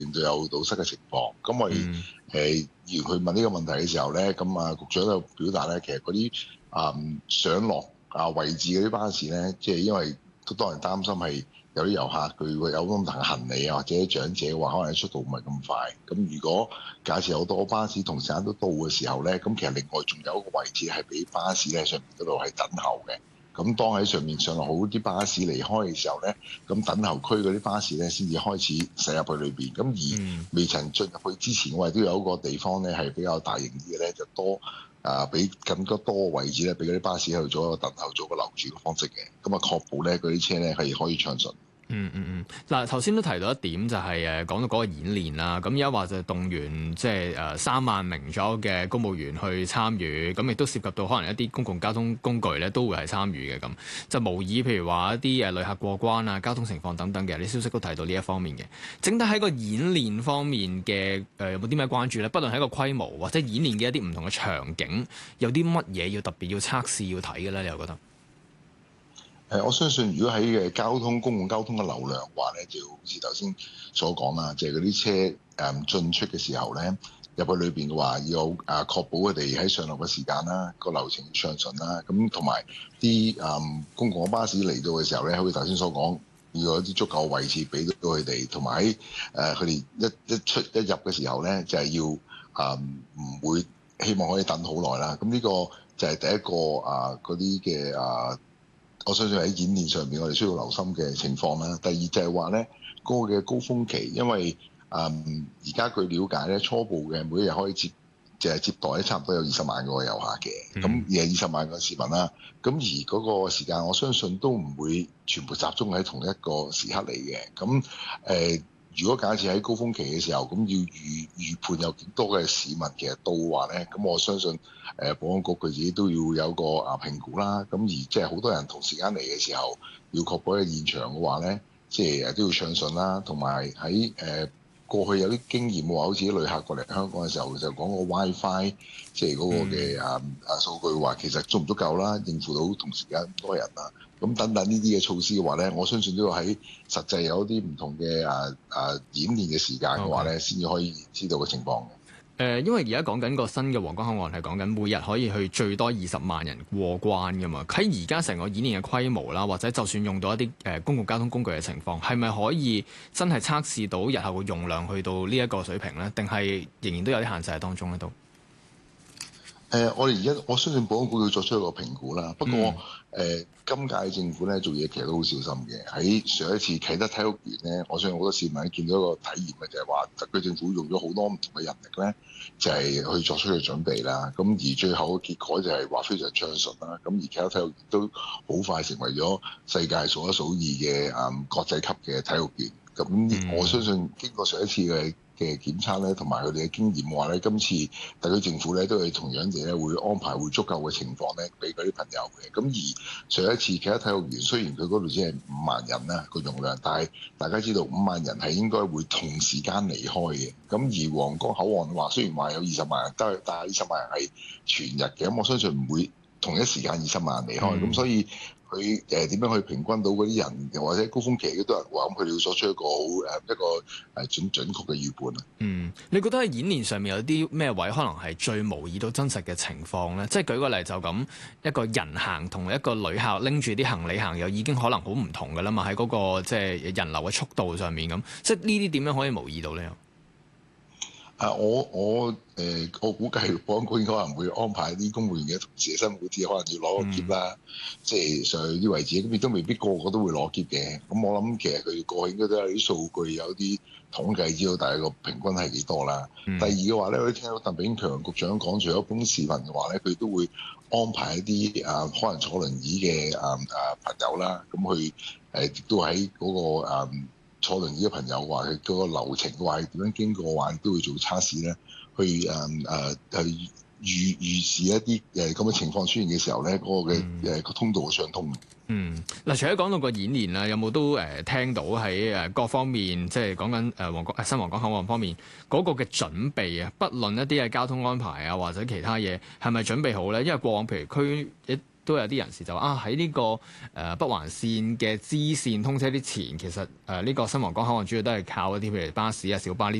面對有堵塞嘅情況。咁我哋議員去問呢個問題嘅時候咧，咁局長就表達咧，其實嗰啲上落位置嗰啲巴士咧，即係因為都多人擔心係有啲遊客佢會有咁大行李或者長者嘅話，可能速度唔係咁快。咁如果假設好多巴士同時間都到嘅時候咧，咁其實另外仲有一個位置係俾巴士咧上面嗰度係等候嘅。咁當喺上面上落好啲巴士離開嘅時候咧，咁等候區嗰啲巴士咧先至開始駛入去裏邊。咁而未曾進入去之前，我哋都有一個地方咧係比較大型啲嘅咧，就多俾更加多位置咧，俾嗰啲巴士喺度做一個等候、做個留住嘅方式嘅。咁確保咧嗰啲車咧係可以暢順。 嗱，頭先都提到一點就係講到嗰個演練啦。咁而家話就動員即係3萬名左右嘅公務員去參與，咁亦都涉及到可能一啲公共交通工具咧都會係參與嘅。咁就模擬譬如話一啲旅客過關啊、交通情況等等嘅，啲消息都提到呢一方面嘅。整體喺個演練方面嘅有冇啲咩關注咧？不論喺個規模或者演練嘅一啲唔同嘅場景，有啲乜嘢要特別要測試要睇嘅咧？你又覺得？ 我相信如果喺公共交通嘅流量話咧，就好似頭先所講啦，就係嗰啲車進出嘅時候咧，入去裏邊嘅話要確保佢哋喺上落嘅時間啦，個流程暢順啦，咁同埋啲公共巴士嚟到嘅時候咧，好似頭先所講，要有啲足夠位置俾到佢哋，同埋喺佢哋一出一入嘅時候咧，就係要唔會希望可以等好耐啦。咁呢個就係第一個嗰啲嘅我相信喺演練上面，我哋需要留心嘅情況啦。第二就係話咧，嗰個嘅高峰期，因為而家據了解咧，初步嘅每一日可以接待咧，差唔多有20萬個遊客嘅，咁而係20萬個市民啦。咁而嗰個時間，我相信都唔會全部集中喺同一個時刻嚟嘅。咁如果假設喺高峰期嘅時候，咁要預判有幾多嘅市民其實到話咧，咁我相信保安局佢自己都要有個評估啦。咁而即係好多人同時間嚟嘅時候，要確保喺現場嘅話咧，即係都要暢順啦。同埋喺過去有啲經驗嘅話，好似啲旅客過嚟香港嘅時候，就講個 WiFi，即係嗰個嘅數據話，其實足唔足夠啦，應付到同時間咁多人啦。咁等等呢啲嘅措施嘅話咧，我相信都要喺實際有一啲唔同嘅演練嘅時間嘅話咧，先至可以知道嘅情況。 因為而家講緊個新嘅皇崗口岸係講緊每日可以去最多20萬人過關㗎嘛。喺而家成個演練嘅規模啦，或者就算用到一啲公共交通工具嘅情況，係咪可以真係測試到日後嘅容量去到呢一個水平咧？定係仍然都有啲限制喺當中咧？都我相信保安局要作出一個評估啦。不過今屆政府咧做嘢其實都好小心嘅。喺上一次啟德體育園咧，我相信好多市民見到一個體驗嘅就係話，特區政府用咗好多唔同嘅人力咧，就係去作出嘅準備啦。咁而最後嘅結果就係話非常暢順啦。咁而啟德體育園都好快成為咗世界數一數二嘅國際級嘅體育園。咁我相信經過上一次嘅檢測咧，同埋佢哋嘅經驗話咧，今次特區政府咧都係同樣地咧會安排會足夠嘅情況咧，俾嗰啲朋友嘅。咁而上一次其他體育園雖然佢嗰度只係5萬人啦個容量，但係大家知道5萬人係應該會同時間離開嘅。咁而皇崗口岸話雖然話有20萬人，但係20萬人係全日嘅，咁我相信唔會同一時間20萬人離開。咁所以佢點樣去平均到嗰啲人，又或者高峰期嘅多人話，咁佢哋要作出一個好準確嘅預判啊。 你覺得喺演練上面有啲咩位可能係最模擬到真實嘅情況咧？即係舉個例就咁，一個人行同一個旅客拎住啲行李行，又已經可能好唔同㗎啦嘛。喺嗰個即係人流嘅速度上面咁，即係呢啲點樣可以模擬到咧？ 我估計保安局應該可能會安排啲公務員嘅同事辛苦啲，可能要攞個篋啦，即係上去啲位置，咁亦都未必個個都會攞篋嘅。咁我諗其實佢過去應該都有啲數據，有啲統計知道大概個平均係幾多啦。第二嘅話咧，我都聽到鄧炳強局長講，除咗一般市民嘅話咧，佢都會安排一啲可能坐輪椅嘅朋友啦，咁去亦都喺嗰個坐輪椅嘅朋友話佢嗰個流程嘅話係點樣經過話都會做測試咧，去預示一啲咁嘅情況出現嘅時候咧，嗰個嘅個通道係暢通嘅。 嗱，除咗講到個演練啦，有冇都聽到喺各方面，即係講緊新皇崗口岸方面嗰個嘅準備啊，不論一啲嘅交通安排啊，或者其他嘢，係咪準備好咧？因為過往譬如都有啲人士就話喺呢個北環線嘅支線通車之前，其實呢個新皇崗口岸主要都係靠一啲譬如巴士啊、小巴呢